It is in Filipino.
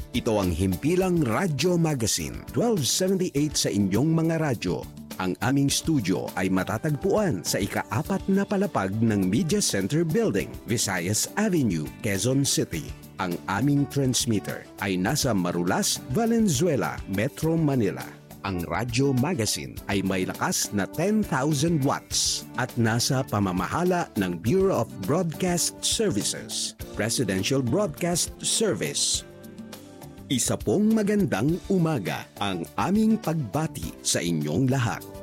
Ito ang himpilang Radyo Magazine, 1278 sa inyong mga radyo. Ang aming studio ay matatagpuan sa ika-4 na palapag ng Media Center Building, Visayas Avenue, Quezon City. Ang aming transmitter ay nasa Marulas, Valenzuela, Metro Manila. Ang Radyo Magazine ay may lakas na 10,000 watts at nasa pamamahala ng Bureau of Broadcast Services, Presidential Broadcast Service. Isa pong magandang umaga ang aming pagbati sa inyong lahat.